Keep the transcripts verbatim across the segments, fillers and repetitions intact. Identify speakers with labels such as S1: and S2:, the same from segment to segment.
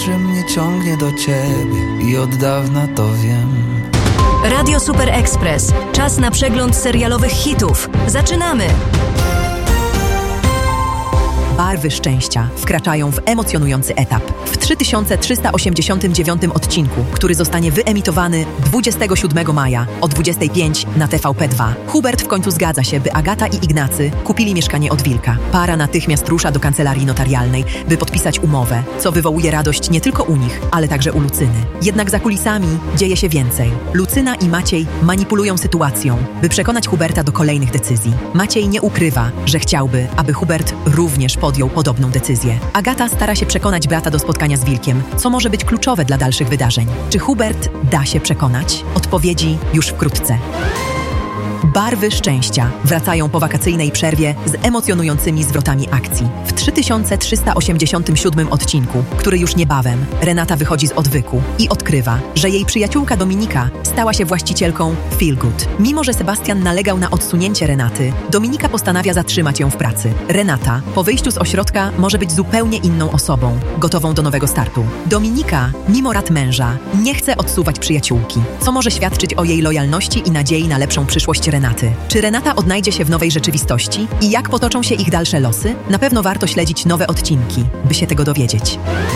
S1: że mnie ciągnie do ciebie i od dawna to wiem.
S2: Radio Super Express. Czas na przegląd serialowych hitów. Zaczynamy!
S3: Barwy szczęścia wkraczają w emocjonujący etap. W trzy tysiące trzysta osiemdziesiątym dziewiątym odcinku, który zostanie wyemitowany dwudziestego siódmego maja o dwudziestej piątej na T V P dwa. Hubert w końcu zgadza się, by Agata i Ignacy kupili mieszkanie od Wilka. Para natychmiast rusza do kancelarii notarialnej, by podpisać umowę, co wywołuje radość nie tylko u nich, ale także u Lucyny. Jednak za kulisami dzieje się więcej. Lucyna i Maciej manipulują sytuacją, by przekonać Huberta do kolejnych decyzji. Maciej nie ukrywa, że chciałby, aby Hubert również podjął podobną decyzję. Agata stara się przekonać brata do spotkania z Wilkiem, co może być kluczowe dla dalszych wydarzeń. Czy Hubert da się przekonać? Odpowiedzi już wkrótce. Barwy szczęścia wracają po wakacyjnej przerwie z emocjonującymi zwrotami akcji. W trzy tysiące trzysta osiemdziesiątym siódmym odcinku, który już niebawem, Renata wychodzi z odwyku i odkrywa, że jej przyjaciółka Dominika stała się właścicielką Feel Good. Mimo że Sebastian nalegał na odsunięcie Renaty, Dominika postanawia zatrzymać ją w pracy. Renata, po wyjściu z ośrodka, może być zupełnie inną osobą, gotową do nowego startu. Dominika, mimo rad męża, nie chce odsuwać przyjaciółki, co może świadczyć o jej lojalności i nadziei na lepszą przyszłość Renaty. Czy Renata odnajdzie się w nowej rzeczywistości i jak potoczą się ich dalsze losy? Na pewno warto śledzić nowe odcinki, by się tego dowiedzieć.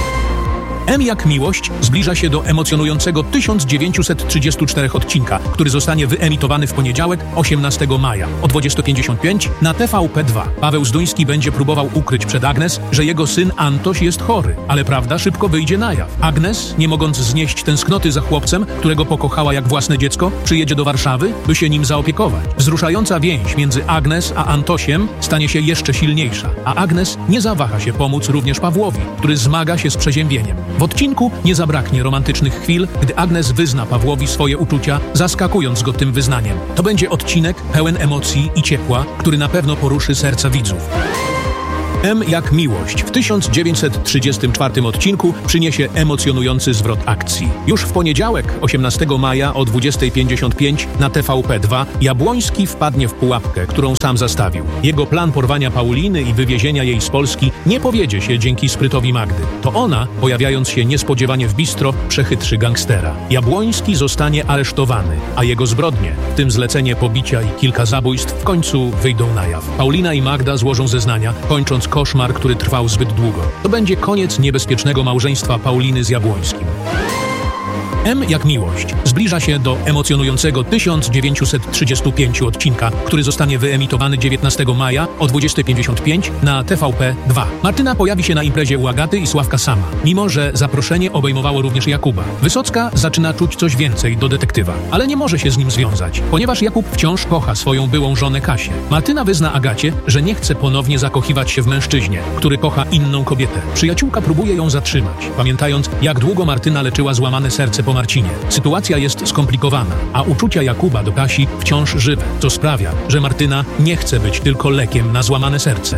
S4: M jak miłość zbliża się do emocjonującego tysiąc dziewięćset trzydziestego czwartego odcinka, który zostanie wyemitowany w poniedziałek, osiemnastego maja o dwudziesta pięćdziesiąt pięć na T V P dwa. Paweł Zduński będzie próbował ukryć przed Agnes, że jego syn Antoś jest chory, ale prawda szybko wyjdzie na jaw. Agnes, nie mogąc znieść tęsknoty za chłopcem, którego pokochała jak własne dziecko, przyjedzie do Warszawy, by się nim zaopiekować. Wzruszająca więź między Agnes a Antosiem stanie się jeszcze silniejsza, a Agnes nie zawaha się pomóc również Pawłowi, który zmaga się z przeziębieniem. W odcinku nie zabraknie romantycznych chwil, gdy Agnes wyzna Pawłowi swoje uczucia, zaskakując go tym wyznaniem. To będzie odcinek pełen emocji i ciepła, który na pewno poruszy serca widzów. M jak miłość w tysiąc dziewięćset trzydziestym czwartym odcinku przyniesie emocjonujący zwrot akcji. Już w poniedziałek, osiemnastego maja o dwudziestej pięćdziesiąt pięć na T V P dwa Jabłoński wpadnie w pułapkę, którą sam zastawił. Jego plan porwania Pauliny i wywiezienia jej z Polski nie powiedzie się dzięki sprytowi Magdy. To ona, pojawiając się niespodziewanie w bistro, przechytrzy gangstera. Jabłoński zostanie aresztowany, a jego zbrodnie, w tym zlecenie pobicia i kilka zabójstw, w końcu wyjdą na jaw. Paulina i Magda złożą zeznania, kończąc koszmar, który trwał zbyt długo. To będzie koniec niebezpiecznego małżeństwa Pauliny z Jabłońskim. M jak miłość zbliża się do emocjonującego tysiąc dziewięćset trzydziestego piątego odcinka, który zostanie wyemitowany dziewiętnastego maja o dwudziestej pięćdziesiąt pięć na T V P dwa. Martyna pojawi się na imprezie u Agaty i Sławka sama, mimo że zaproszenie obejmowało również Jakuba. Wysocka zaczyna czuć coś więcej do detektywa, ale nie może się z nim związać, ponieważ Jakub wciąż kocha swoją byłą żonę Kasię. Martyna wyzna Agacie, że nie chce ponownie zakochiwać się w mężczyźnie, który kocha inną kobietę. Przyjaciółka próbuje ją zatrzymać, pamiętając, jak długo Martyna leczyła złamane serce po Marcinie. Sytuacja jest skomplikowana, a uczucia Jakuba do Kasi wciąż żywe, co sprawia, że Martyna nie chce być tylko lekiem na złamane serce.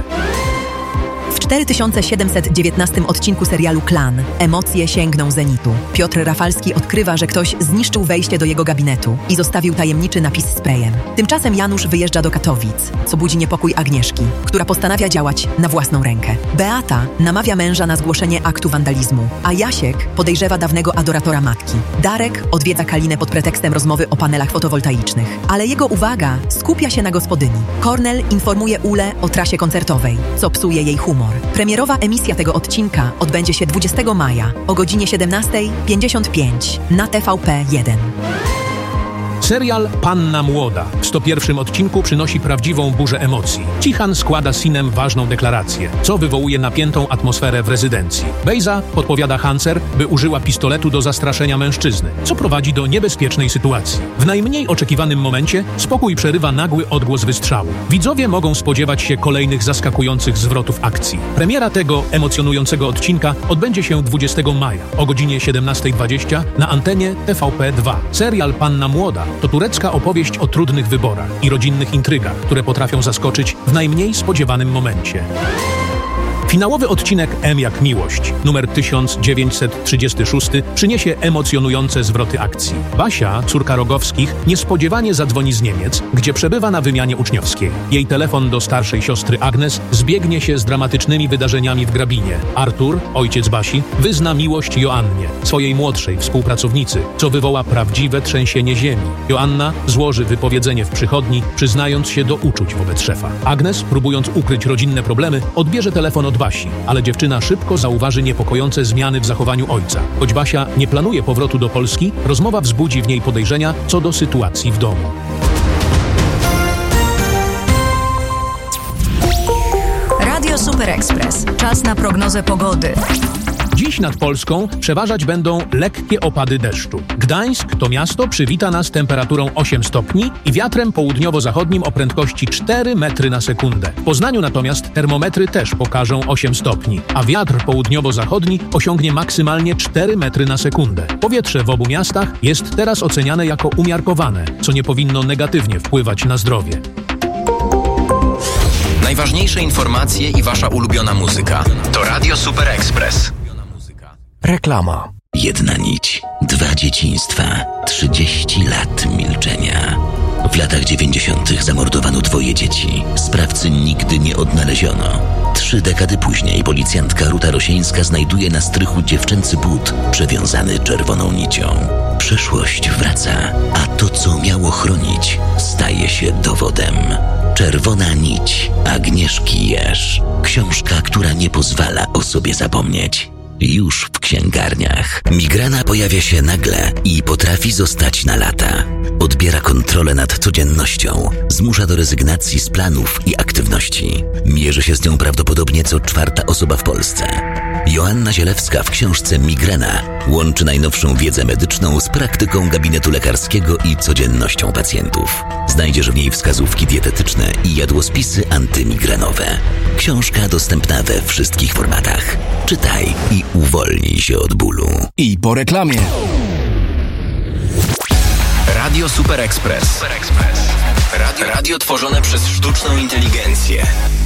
S3: W cztery tysiące siedemset dziewiętnastym odcinku serialu Klan emocje sięgną zenitu. Piotr Rafalski odkrywa, że ktoś zniszczył wejście do jego gabinetu i zostawił tajemniczy napis sprayem. Tymczasem Janusz wyjeżdża do Katowic, co budzi niepokój Agnieszki, która postanawia działać na własną rękę. Beata namawia męża na zgłoszenie aktu wandalizmu, a Jasiek podejrzewa dawnego adoratora matki. Darek odwiedza Kalinę pod pretekstem rozmowy o panelach fotowoltaicznych, ale jego uwaga skupia się na gospodyni. Kornel informuje Ulę o trasie koncertowej, co psuje jej humor. Premierowa emisja tego odcinka odbędzie się dwudziestego maja o godzinie siedemnasta pięćdziesiąt pięć na T V P jeden.
S4: Serial Panna Młoda w sto pierwszym odcinku przynosi prawdziwą burzę emocji. Cichan składa Sinem ważną deklarację, co wywołuje napiętą atmosferę w rezydencji. Bejza podpowiada Hancer, by użyła pistoletu do zastraszenia mężczyzny, co prowadzi do niebezpiecznej sytuacji. W najmniej oczekiwanym momencie spokój przerywa nagły odgłos wystrzału. Widzowie mogą spodziewać się kolejnych zaskakujących zwrotów akcji. Premiera tego emocjonującego odcinka odbędzie się dwudziestego maja o godzinie siedemnasta dwadzieścia na antenie T V P dwa. Serial Panna Młoda to turecka opowieść o trudnych wyborach i rodzinnych intrygach, które potrafią zaskoczyć w najmniej spodziewanym momencie. Finałowy odcinek M jak miłość, numer tysiąc dziewięćset trzydziesty szósty, przyniesie emocjonujące zwroty akcji. Basia, córka Rogowskich, niespodziewanie zadzwoni z Niemiec, gdzie przebywa na wymianie uczniowskiej. Jej telefon do starszej siostry Agnes zbiegnie się z dramatycznymi wydarzeniami w Grabinie. Artur, ojciec Basi, wyzna miłość Joannie, swojej młodszej współpracownicy, co wywoła prawdziwe trzęsienie ziemi. Joanna złoży wypowiedzenie w przychodni, przyznając się do uczuć wobec szefa. Agnes, próbując ukryć rodzinne problemy, odbierze telefon od Basi, ale dziewczyna szybko zauważy niepokojące zmiany w zachowaniu ojca. Choć Basia nie planuje powrotu do Polski, rozmowa wzbudzi w niej podejrzenia co do sytuacji w domu.
S2: Radio Super Express. Czas na prognozę pogody.
S4: Dziś nad Polską przeważać będą lekkie opady deszczu. Gdańsk to miasto przywita nas temperaturą osiem stopni i wiatrem południowo-zachodnim o prędkości cztery metry na sekundę. W Poznaniu natomiast termometry też pokażą osiem stopni, a wiatr południowo-zachodni osiągnie maksymalnie cztery metry na sekundę. Powietrze w obu miastach jest teraz oceniane jako umiarkowane, co nie powinno negatywnie wpływać na zdrowie.
S5: Najważniejsze informacje i wasza ulubiona muzyka to Radio Super Express.
S6: Reklama.
S7: Jedna nić, dwa dzieciństwa, trzydzieści lat milczenia. W latach dziewięćdziesiątych zamordowano dwoje dzieci. Sprawcy nigdy nie odnaleziono. Trzy dekady później policjantka Ruta Rosieńska znajduje na strychu dziewczęcy but przewiązany czerwoną nicią. Przeszłość wraca, a to, co miało chronić, staje się dowodem. Czerwona nić Agnieszki Jerz. Książka, która nie pozwala o sobie zapomnieć. Już w księgarniach. Migrena pojawia się nagle i potrafi zostać na lata. Odbiera kontrolę nad codziennością, zmusza do rezygnacji z planów i aktywności. Mierzy się z nią prawdopodobnie co czwarta osoba w Polsce. Joanna Zielewska w książce Migrena łączy najnowszą wiedzę medyczną z praktyką gabinetu lekarskiego i codziennością pacjentów. Znajdziesz w niej wskazówki dietetyczne i jadłospisy antymigrenowe. Książka dostępna we wszystkich formatach. Czytaj i uwolnij się od bólu.
S6: I po reklamie.
S5: Radio Super Express. Radio, radio tworzone przez sztuczną inteligencję.